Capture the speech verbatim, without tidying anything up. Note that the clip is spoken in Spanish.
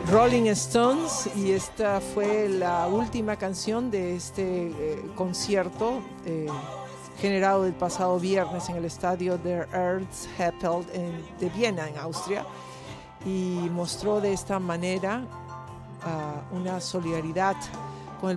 Rolling Stones, y esta fue la última canción de este eh, concierto eh, generado el pasado viernes en el estadio Der Erzheppel de Viena, en Austria, y mostró de esta manera uh, una solidaridad